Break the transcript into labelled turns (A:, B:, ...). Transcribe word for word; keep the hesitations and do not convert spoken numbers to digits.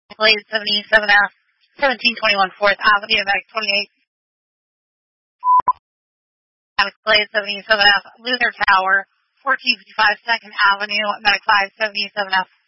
A: Blade seventy-seven F, seventeen twenty-one fourth Avenue, Medic twenty-eight. Blade seventy-seven F, Luther Tower, fourteen fifty-five second Avenue, Medic five seventy-seven F.